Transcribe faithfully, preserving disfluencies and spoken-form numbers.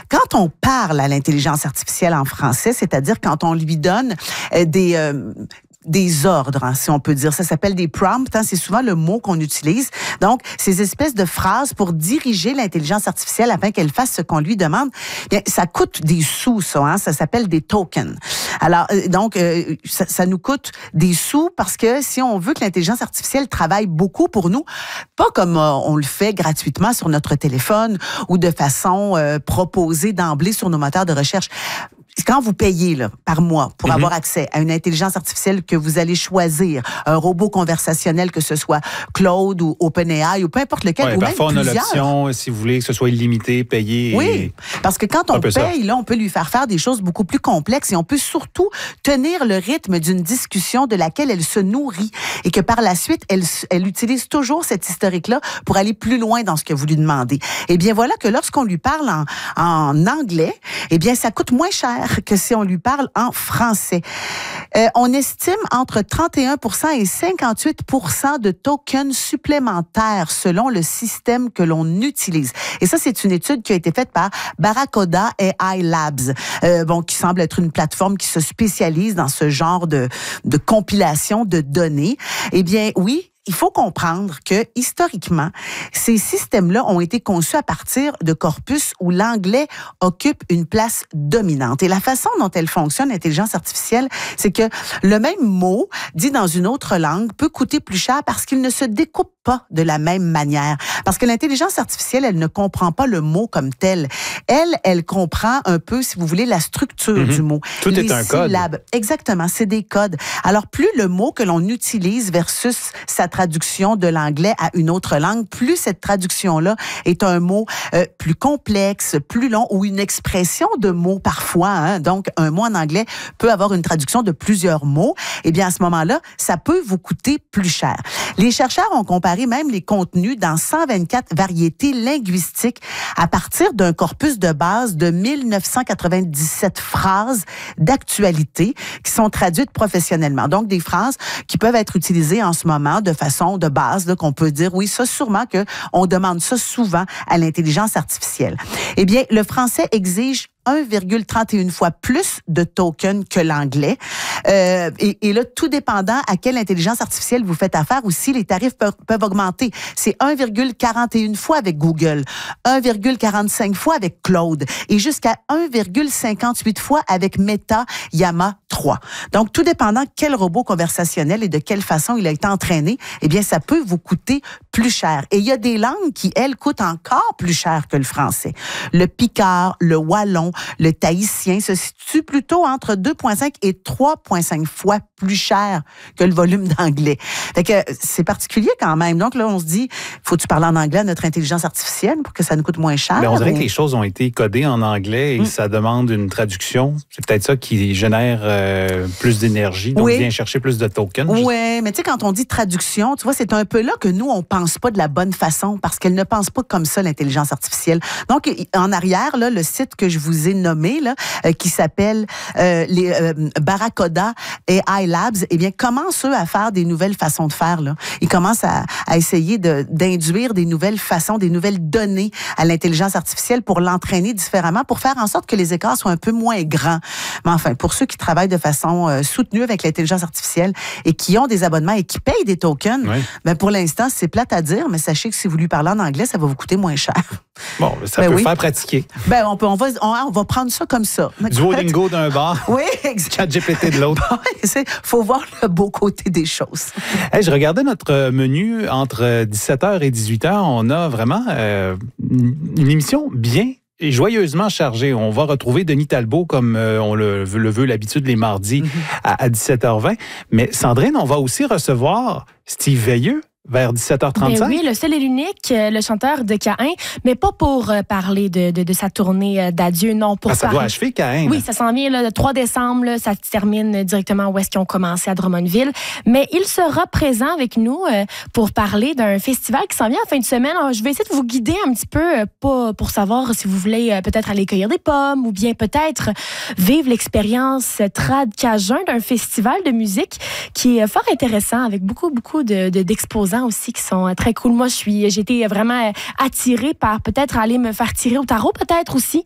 Quand on parle à l'intelligence artificielle en français, c'est-à-dire quand on lui donne euh, des... Euh, des ordres, hein, si on peut dire. Ça s'appelle des prompts, hein, c'est souvent le mot qu'on utilise. Donc, ces espèces de phrases pour diriger l'intelligence artificielle afin qu'elle fasse ce qu'on lui demande, bien, ça coûte des sous, ça. Hein, ça s'appelle des tokens. Alors, euh, donc, euh, ça, ça nous coûte des sous parce que si on veut que l'intelligence artificielle travaille beaucoup pour nous, pas comme euh, on le fait gratuitement sur notre téléphone ou de façon euh, proposée d'emblée sur nos moteurs de recherche. Quand vous payez là, par mois pour mm-hmm. avoir accès à une intelligence artificielle que vous allez choisir, un robot conversationnel, que ce soit Claude ou OpenAI ou peu importe lequel, ouais, ou parfois même on a plusieurs. l'option, si vous voulez, que ce soit illimité, payé. Oui, et... parce que quand on paye, là, on peut lui faire faire des choses beaucoup plus complexes et on peut surtout tenir le rythme d'une discussion de laquelle elle se nourrit et que par la suite, elle, elle utilise toujours cet historique-là pour aller plus loin dans ce que vous lui demandez. Eh bien, voilà que lorsqu'on lui parle en, en anglais, eh bien, ça coûte moins cher que si on lui parle en français. Euh, on estime entre trente et un pour cent et cinquante-huit pour cent de tokens supplémentaires selon le système que l'on utilise. Et ça, c'est une étude qui a été faite par Barracuda A I Labs, euh, bon, qui semble être une plateforme qui se spécialise dans ce genre de, de compilation de données. Eh bien, oui, il faut comprendre que, historiquement, ces systèmes-là ont été conçus à partir de corpus où l'anglais occupe une place dominante. Et la façon dont elle fonctionne, l'intelligence artificielle, c'est que le même mot, dit dans une autre langue, peut coûter plus cher parce qu'il ne se découpe pas de la même manière. Parce que l'intelligence artificielle, elle ne comprend pas le mot comme tel. Elle, elle comprend un peu, si vous voulez, la structure mm-hmm. du mot. Tout les est un syllabes. Code. Exactement, c'est des codes. Alors, plus le mot que l'on utilise versus sa traduction de l'anglais à une autre langue, plus cette traduction-là est un mot euh, plus complexe, plus long, ou une expression de mots parfois. Hein. Donc, un mot en anglais peut avoir une traduction de plusieurs mots. Eh bien, à ce moment-là, ça peut vous coûter plus cher. Les chercheurs ont comparé même les contenus dans cent vingt-quatre variétés linguistiques à partir d'un corpus de base de mille neuf cent quatre-vingt-dix-sept phrases d'actualité qui sont traduites professionnellement. Donc, des phrases qui peuvent être utilisées en ce moment de façon de base, là, qu'on peut dire, oui, ça, sûrement qu'on demande ça souvent à l'intelligence artificielle. Eh bien, le français exige un virgule trente et une fois plus de tokens que l'anglais. Euh, et, et là, tout dépendant à quelle intelligence artificielle vous faites affaire aussi, les tarifs peuvent, peuvent augmenter. C'est un virgule quarante et une fois avec Google, un virgule quarante-cinq fois avec Claude et jusqu'à un virgule cinquante-huit fois avec Meta Llama trois. Donc, tout dépendant quel robot conversationnel et de quelle façon il a été entraîné, eh bien, ça peut vous coûter plus cher. Et il y a des langues qui, elles, coûtent encore plus cher que le français. Le picard, le wallon, le tahitien se situe plutôt entre deux virgule cinq et trois virgule cinq fois plus cher que le volume d'anglais. Fait que c'est particulier quand même. Donc là, on se dit, faut-tu parler en anglais à notre intelligence artificielle pour que ça nous coûte moins cher? Mais on dirait ou... que les choses ont été codées en anglais et mm. ça demande une traduction. C'est peut-être ça qui génère euh, plus d'énergie, donc oui. vient chercher plus de tokens. Oui, mais tu sais, quand on dit traduction, tu vois, c'est un peu là que nous, on pense pas de la bonne façon parce qu'elle ne pense pas comme ça, l'intelligence artificielle. Donc, en arrière, là, le site que je vous ai nommé, là, euh, qui s'appelle euh, les euh, Barracuda A I Labs, eh bien, commencent, eux, à faire des nouvelles façons de faire, là. Ils commencent à, à essayer de, d'induire des nouvelles façons, des nouvelles données à l'intelligence artificielle pour l'entraîner différemment, pour faire en sorte que les écarts soient un peu moins grands. Mais enfin, pour ceux qui travaillent de façon euh, soutenue avec l'intelligence artificielle et qui ont des abonnements et qui payent des tokens, oui. ben, pour l'instant, c'est plate à dire, mais sachez que si vous lui parlez en anglais, ça va vous coûter moins cher. Bon, ça ben peut oui. faire pratiquer. Ben, on, peut, on, va, on, on va prendre ça comme ça. Duolingo d'un bord, oui, exactement. ChatGPT de l'autre. Il faut voir le beau côté des choses. Hey, je regardais notre menu entre dix-sept heures et dix-huit heures. On a vraiment euh, une émission bien et joyeusement chargée. On va retrouver Denis Talbot comme euh, on le, le veut l'habitude les mardis mm-hmm. à, à dix-sept heures vingt. Mais Sandrine, on va aussi recevoir Steve Veilleux vers dix-sept heures trente-cinq. Ben oui, le seul et l'unique, le chanteur de Caïn, mais pas pour euh, parler de, de, de sa tournée d'adieu, non. Pour ah, ça parler... doit achever Caïn. Oui, ça s'en vient là, le trois décembre, là, ça se termine directement où est-ce qu'ils ont commencé à Drummondville. Mais il sera présent avec nous euh, pour parler d'un festival qui s'en vient en fin de semaine. Alors, je vais essayer de vous guider un petit peu, euh, pas pour savoir si vous voulez euh, peut-être aller cueillir des pommes ou bien peut-être vivre l'expérience trad cajun d'un festival de musique qui est fort intéressant avec beaucoup, beaucoup de, de, d'exposants aussi qui sont très cool. Moi, je suis, j'ai été vraiment attirée par peut-être aller me faire tirer au tarot, peut-être aussi.